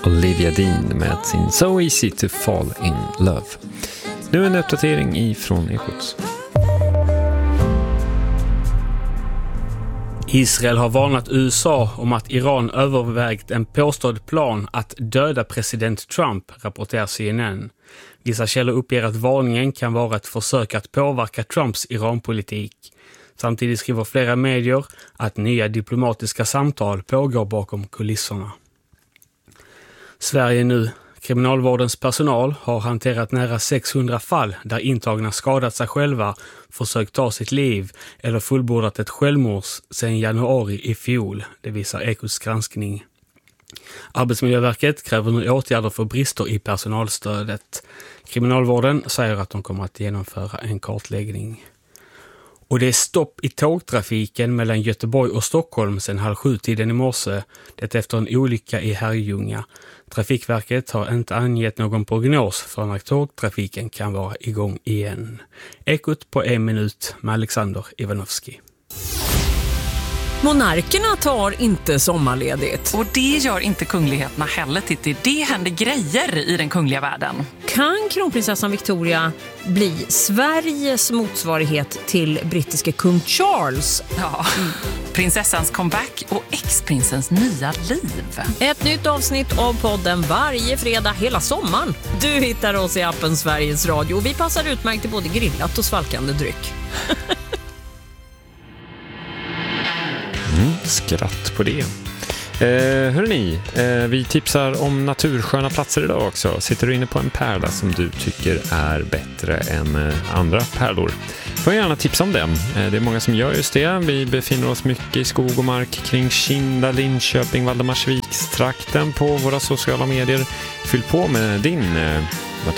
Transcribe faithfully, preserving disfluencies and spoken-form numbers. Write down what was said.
Olivia Dean med sin So Easy to Fall in Love. Nu en uppdatering ifrån Ekot. Israel har varnat U S A om att Iran övervägt en påstådd plan att döda president Trump, rapporterar C N N. Vissa källor uppger att varningen kan vara ett försök att påverka Trumps Iranpolitik. Samtidigt skriver flera medier att nya diplomatiska samtal pågår bakom kulisserna. Sverige nu. Kriminalvårdens personal har hanterat nära sexhundra fall där intagna skadat sig själva, försökt ta sitt liv eller fullbordat ett självmord sedan januari i fjol, det visar Ekots granskning. Arbetsmiljöverket kräver nu åtgärder för brister i personalstödet. Kriminalvården säger att de kommer att genomföra en kartläggning. Och det är stopp i tågtrafiken mellan Göteborg och Stockholm sedan halv sju tiden i morse, det efter en olycka i Herrljunga. Trafikverket har inte angett någon prognos för när tågtrafiken kan vara igång igen. Ekot på en minut med Alexander Ivanovski. Monarkerna tar inte sommarledigt. Och det gör inte kungligheterna heller, Titti. Det händer grejer i den kungliga världen. Kan kronprinsessan Victoria bli Sveriges motsvarighet till brittiske kung Charles? Ja, prinsessans comeback och ex-prinsens nya liv. Ett nytt avsnitt av podden varje fredag hela sommaren. Du hittar oss i appen Sveriges Radio och vi passar utmärkt till både grillat och svalkande dryck. Mm, skratt på det. Eh, hörrni, eh, vi tipsar om natursköna platser idag också. Sitter du inne på en pärla som du tycker är bättre än eh, andra pärlor, får jag gärna tipsa om den. Eh, det är många som gör just det. Vi befinner oss mycket i skog och mark kring Kinda, Linköping, Valdemarsvikstrakten på våra sociala medier. Fyll på med din eh,